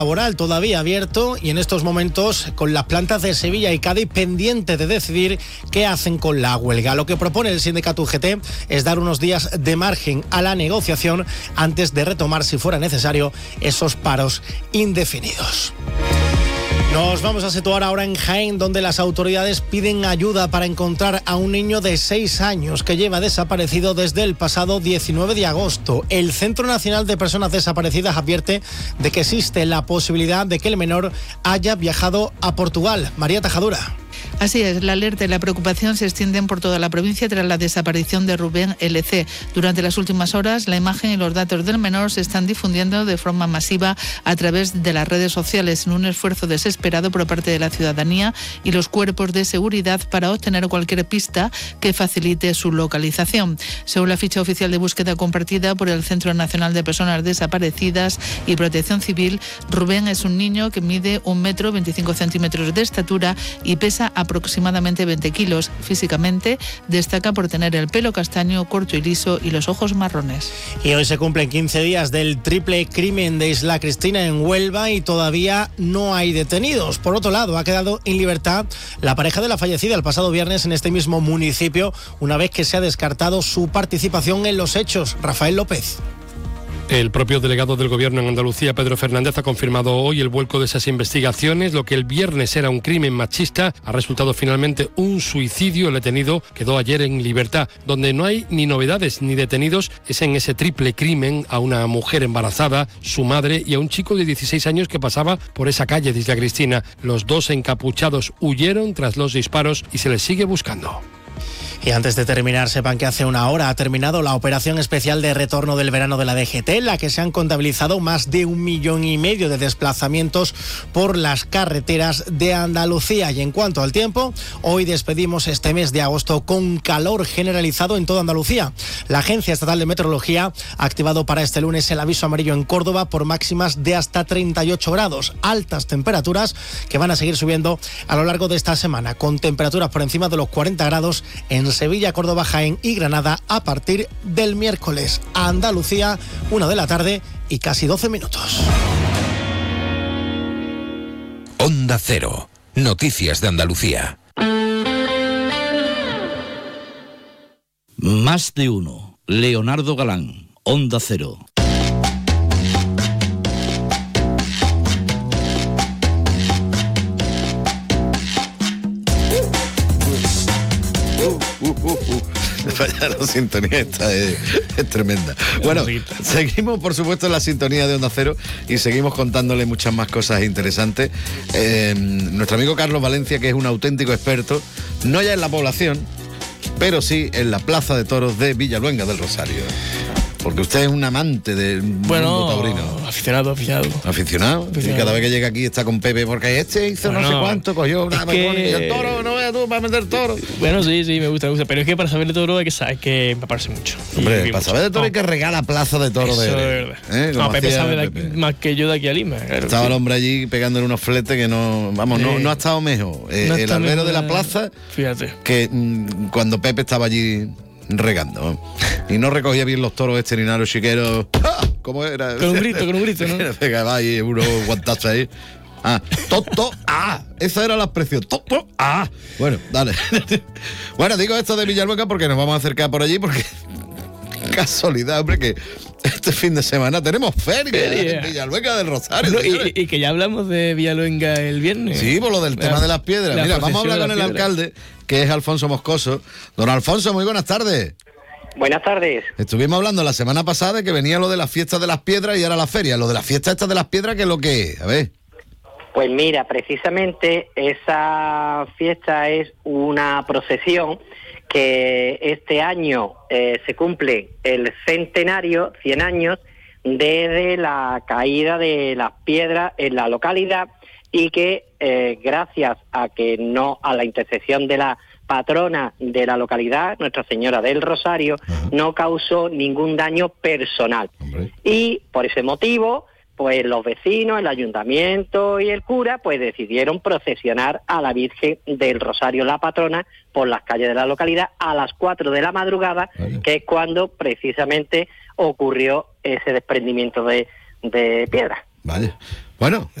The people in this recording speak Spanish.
laboral todavía abierto y en estos momentos con las plantas de Sevilla y Cádiz pendientes de decidir qué hacen con la huelga. Lo que propone el sindicato UGT es dar unos días de margen a la negociación antes de retomar, si fuera necesario, esos paros indefinidos. Nos vamos a situar ahora en Jaén, donde las autoridades piden ayuda para encontrar a un niño de 6 años que lleva desaparecido desde el pasado 19 de agosto. El Centro Nacional de Personas Desaparecidas advierte de que existe la posibilidad de que el menor haya viajado a Portugal. María Tajadura. Así es, la alerta y la preocupación se extienden por toda la provincia tras la desaparición de Rubén LC. Durante las últimas horas, la imagen y los datos del menor se están difundiendo de forma masiva a través de las redes sociales en un esfuerzo desesperado por parte de la ciudadanía y los cuerpos de seguridad para obtener cualquier pista que facilite su localización. Según la ficha oficial de búsqueda compartida por el Centro Nacional de Personas Desaparecidas y Protección Civil, Rubén es un niño que mide 1,25 m de estatura y pesa aproximadamente 20 kilos. Físicamente destaca por tener el pelo castaño, corto y liso y los ojos marrones. Y hoy se cumplen 15 días del triple crimen de Isla Cristina en Huelva y todavía no hay detenidos. Por otro lado, ha quedado en libertad la pareja de la fallecida el pasado viernes en este mismo municipio, una vez que se ha descartado su participación en los hechos. Rafael López. El propio delegado del Gobierno en Andalucía, Pedro Fernández, ha confirmado hoy el vuelco de esas investigaciones. Lo que el viernes era un crimen machista ha resultado finalmente un suicidio. El detenido quedó ayer en libertad. Donde no hay ni novedades ni detenidos es en ese triple crimen a una mujer embarazada, su madre y a un chico de 16 años que pasaba por esa calle de Isla Cristina. Los dos encapuchados huyeron tras los disparos y se les sigue buscando. Y antes de terminar, sepan que hace una hora ha terminado la operación especial de retorno del verano de la DGT, en la que se han contabilizado más de 1,5 millones de desplazamientos por las carreteras de Andalucía. Y en cuanto al tiempo, hoy despedimos este mes de agosto con calor generalizado en toda Andalucía. La Agencia Estatal de Meteorología ha activado para este lunes el aviso amarillo en Córdoba por máximas de hasta 38 grados. Altas temperaturas que van a seguir subiendo a lo largo de esta semana, con temperaturas por encima de los 40 grados en Sevilla, Córdoba, Jaén y Granada a partir del miércoles. Andalucía, 1 de la tarde y casi 12 minutos. Onda Cero, noticias de Andalucía. Más de uno. Leonardo Galán, Onda Cero. Vaya, la sintonía esta es tremenda. Bueno, seguimos por supuesto en la sintonía de Onda Cero y seguimos contándole muchas más cosas interesantes. Nuestro amigo Carlos Valencia, que es un auténtico experto, no ya en la población, pero sí en la Plaza de Toros de Villaluenga del Rosario. Porque usted es un amante del mundo taurino. Aficionado. ¿Aficionado? Y cada vez que llega aquí está con Pepe, porque este hizo no sé cuánto, cogió una y el toro, no veas tú, para meter toro. Bueno, sí, me gusta. Pero es que para saber de toro hay que empaparse mucho. Hombre, para saber de toro hay que regar la Plaza de Toros de verdad. No, Pepe sabe más que yo de aquí a Lima. Claro, estaba el hombre allí pegándole unos fletes que no... Vamos, no ha estado mejor. El albero de la plaza, fíjate, que cuando Pepe estaba allí regando y no recogía bien los toros ni nada, los chiqueros. ¿Cómo era? Con un grito, ¿no? Pegaba ahí unos guantazos ahí. Esa era la expresión. Bueno, dale. Bueno, digo esto de Villaluenga porque nos vamos a acercar por allí, porque casualidad, hombre, que este fin de semana tenemos feria en Villaluenga del Rosario. Y que ya hablamos de Villaluenga el viernes. Sí, por lo del tema de las piedras. Mira, vamos a hablar con el alcalde, que es Alfonso Moscoso. Don Alfonso, muy buenas tardes. Buenas tardes. Estuvimos hablando la semana pasada de que venía lo de las fiestas de las piedras y ahora la feria. Lo de las fiestas estas de las piedras, ¿qué es lo que es? A ver. Pues mira, precisamente esa fiesta es una procesión que este año se cumple el centenario, 100 años, desde la caída de las piedras en la localidad, y que gracias a la intercesión de la patrona de la localidad, Nuestra Señora del Rosario, no causó ningún daño personal. Hombre. Y por ese motivo, pues los vecinos, el ayuntamiento y el cura, pues decidieron procesionar a la Virgen del Rosario, la patrona, por las calles de la localidad a las 4 de la madrugada, que es cuando precisamente ocurrió ese desprendimiento de piedra. Vaya. Bueno.